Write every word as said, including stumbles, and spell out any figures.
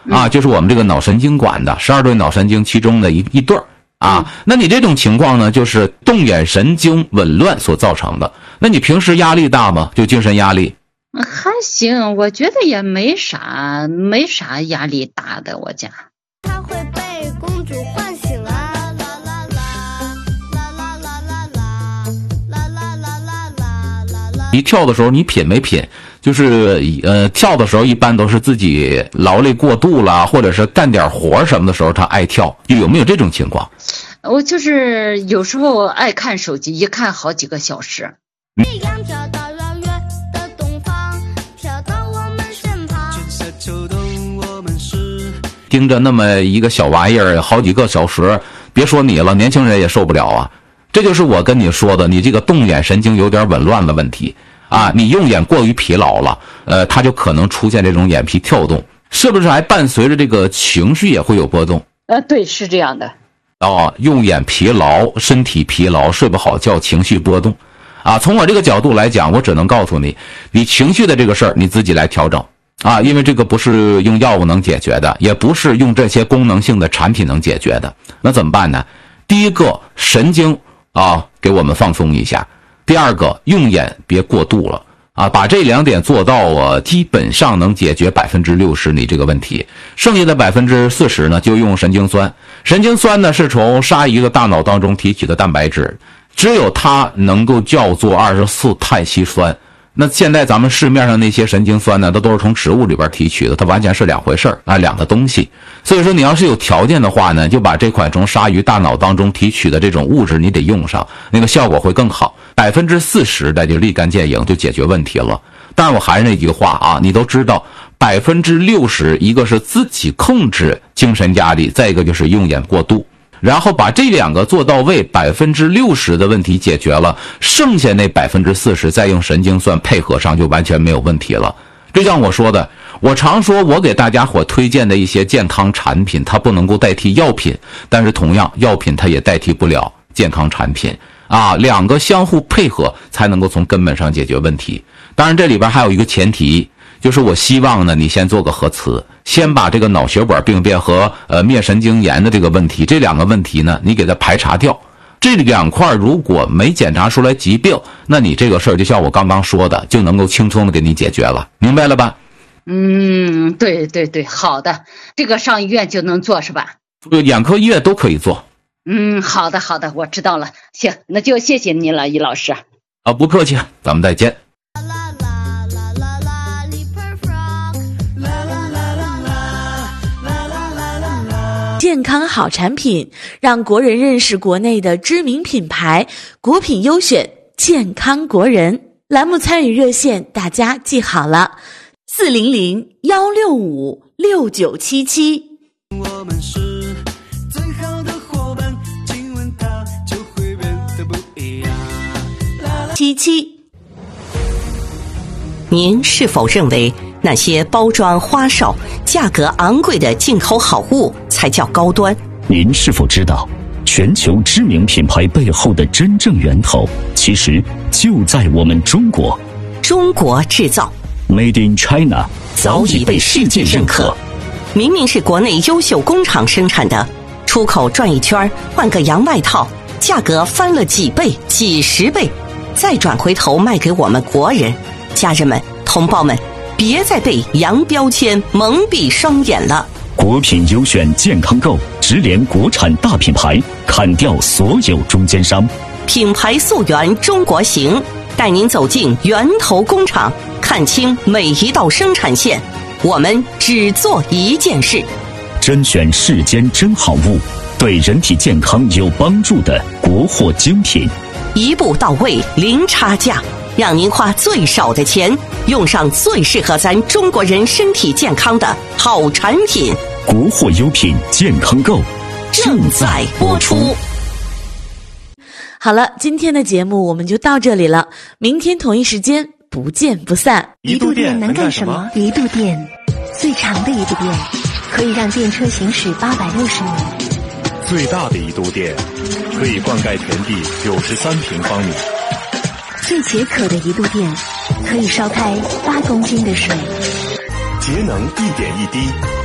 啊，就是我们这个脑神经管的十二对脑神经其中的一一对儿啊。那你这种情况呢，就是动眼神经紊乱所造成的。那你平时压力大吗？就精神压力？ 还行，我觉得也没啥，没啥压力大的。我家他会被公主唤醒啊，啦啦啦啦啦啦啦啦啦啦啦啦啦。 一跳的时候，你品没品？就是呃，跳的时候一般都是自己劳累过度了，或者是干点活什么的时候，他爱跳。有没有这种情况？ 我就是有时候爱看手机，一看好几个小时。 太阳飘到了月的东方，飘到我们身旁。春夏秋冬我们是盯着那么一个小玩意儿好几个小时，别说你了，年轻人也受不了啊。这就是我跟你说的，你这个动眼神经有点紊乱的问题啊，你用眼过于疲劳了，呃，它就可能出现这种眼皮跳动，是不是还伴随着这个情绪也会有波动？ 呃，对，是这样的。 哦，用眼疲劳，身体疲劳，睡不好觉，情绪波动。啊，从我这个角度来讲，我只能告诉你，你情绪的这个事儿你自己来调整啊，因为这个不是用药物能解决的，也不是用这些功能性的产品能解决的。那怎么办呢？第一个，神经啊，给我们放松一下；第二个，用眼别过度了啊，把这两点做到啊，基本上能解决百分之六十你这个问题。剩下的百分之四十呢，就用神经酸。神经酸呢，是从鲨鱼的大脑当中提取的蛋白质。只有它能够叫做二十四肽烯酸。那现在咱们市面上那些神经酸呢，都都是从植物里边提取的，它完全是两回事啊，两个东西。所以说你要是有条件的话呢，就把这款从鲨鱼大脑当中提取的这种物质你得用上，那个效果会更好。百分之四十的就立竿见影，就解决问题了。但是我还是那句话啊，你都知道百分之六十，一个是自己控制精神压力，再一个就是用眼过度。然后把这两个做到位，百分之六十的问题解决了，剩下那百分之四十再用神经酸配合上，就完全没有问题了。就像我说的，我常说我给大家伙推荐的一些健康产品，它不能够代替药品，但是同样药品它也代替不了健康产品啊，两个相互配合才能够从根本上解决问题。当然这里边还有一个前提，就是我希望呢，你先做个核磁，先把这个脑血管病变和呃疟神经炎的这个问题，这两个问题呢，你给它排查掉。这两块如果没检查出来疾病，那你这个事儿就像我刚刚说的，就能够轻松的给你解决了，明白了吧？ 嗯，对对对，好的，这个上医院就能做是吧？ 眼科医院都可以做。 嗯，好的好的，我知道了。行，那就谢谢你了，易老师。 啊，不客气，咱们再见。 健康好产品，让国人认识国内的知名品牌，国品优选，健康国人。栏目参与热线大家记好了，四零零幺六五六九七七。 我们是最好的伙伴，亲吻它就会变得不一样。 七七。 您是否认为那些包装花哨、价格昂贵的进口好物才叫高端？ 您是否知道，全球知名品牌背后的真正源头，其实就在我们中国。 中国制造 Made in China 早已被世界认可。 明明是国内优秀工厂生产的，出口转一圈换个洋外套，价格翻了几倍、几十倍，再转回头卖给我们国人。家人们、同胞们，别再被洋标签蒙蔽双眼了。 国品优选健康购直连国产大品牌，砍掉所有中间商， 品牌溯源中国行，带您走进源头工厂，看清每一道生产线。我们只做一件事， 甄选世间真好物，对人体健康有帮助的国货精品， 一步到位，零差价，让您花最少的钱，用上最适合咱中国人身体健康的好产品。 国货优品健康购正在播出。 好了，今天的节目我们就到这里了，明天同一时间不见不散。 一度电能干什么？一度电，最长的一度电，可以让电车行驶八百六十米。 最大的一度电，可以灌溉田地九十三平方米。 最解渴的一度电，可以烧开八公斤的水。 节能一点一滴，